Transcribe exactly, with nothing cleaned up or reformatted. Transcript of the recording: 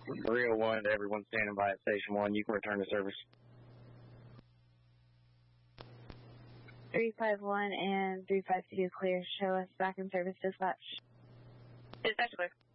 three oh one to everyone standing by at Station one. You can return to service. three five one and three five two clear. Show us back in service dispatch. Dispatch clear.